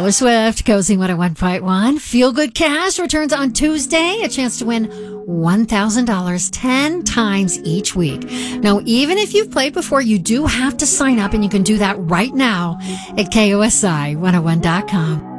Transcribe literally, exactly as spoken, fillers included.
Taylor Swift, Cozy one oh one point one. Feel Good Cash returns on Tuesday. A chance to win one thousand dollars ten times each week. Now, even if you've played before, you do have to sign up, and you can do that right now at K O S I one oh one dot com.